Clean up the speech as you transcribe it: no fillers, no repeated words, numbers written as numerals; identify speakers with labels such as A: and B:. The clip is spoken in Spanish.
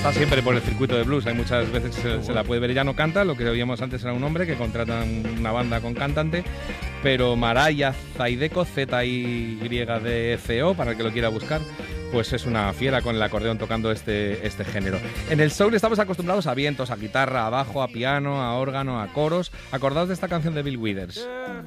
A: está siempre por el circuito de blues. Hay muchas veces que se la puede ver. Ella no canta, lo que oíamos antes era un hombre que contratan una banda con cantante, pero Maraya Zaideko, Z-I-Y-D-C-O, para el que lo quiera buscar, pues es una fiera con el acordeón tocando este género. En el soul estamos acostumbrados a vientos, a guitarra, a bajo, a piano, a órgano, a coros. Acordaos de esta canción de Bill Withers.